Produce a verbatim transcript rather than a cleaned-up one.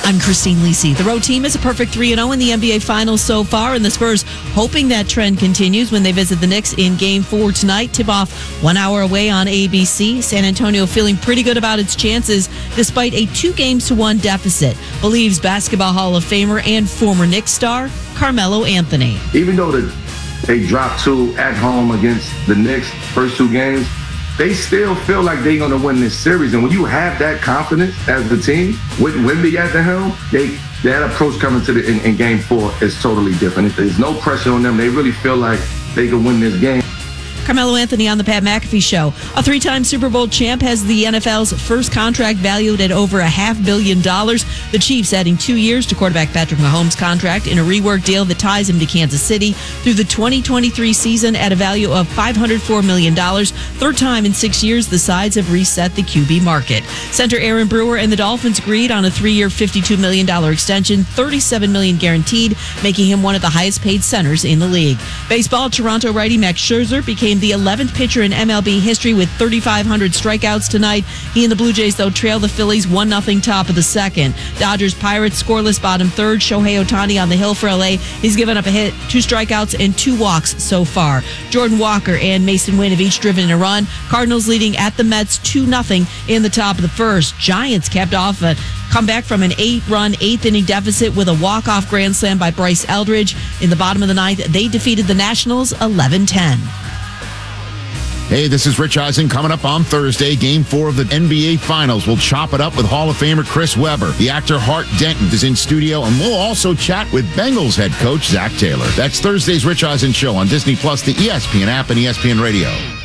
I'm Christine Lisi. The road team is a perfect three and oh in the N B A Finals so far, and the Spurs hoping that trend continues when they visit the Knicks in Game four tonight. Tip-off one hour away on A B C. San Antonio feeling pretty good about its chances despite a two games to one deficit, believes Basketball Hall of Famer and former Knicks star Carmelo Anthony. Even though the, they dropped two at home against the Knicks first two games, they still feel like they're going to win this series. And when you have that confidence as the team, with Wemby at the helm, they that approach coming to the in, in game four is totally different. There's no pressure on them. They really feel like they can win this game. Carmelo Anthony on the Pat McAfee Show. A three-time Super Bowl champ has the N F L's first contract valued at over a half billion dollars. The Chiefs adding two years to quarterback Patrick Mahomes' contract in a rework deal that ties him to Kansas City through the twenty twenty-three season at a value of five hundred four million dollars. Third time in six years, the sides have reset the Q B market. Center Aaron Brewer and the Dolphins agreed on a three-year, fifty-two million dollars extension, thirty-seven million dollars guaranteed, making him one of the highest-paid centers in the league. Baseball, Toronto righty Max Scherzer became the eleventh pitcher in M L B history with thirty-five hundred strikeouts tonight. He and the Blue Jays, though, trail the Phillies one nothing top of the second. Dodgers Pirates scoreless bottom third. Shohei Ohtani on the hill for L A. He's given up a hit, two strikeouts, and two walks so far. Jordan Walker and Mason Wynn have each driven in a run. Cardinals leading at the Mets two nothing in the top of the first. Giants capped off a comeback from an eight-run, eighth-inning deficit with a walk-off grand slam by Bryce Eldridge. In the bottom of the ninth, they defeated the Nationals eleven ten. Hey, this is Rich Eisen. Coming up on Thursday, Game four of the N B A Finals. We'll chop it up with Hall of Famer Chris Webber. The actor Hart Denton is in studio, and we'll also chat with Bengals head coach Zach Taylor. That's Thursday's Rich Eisen Show on Disney Plus, the E S P N app, and E S P N Radio.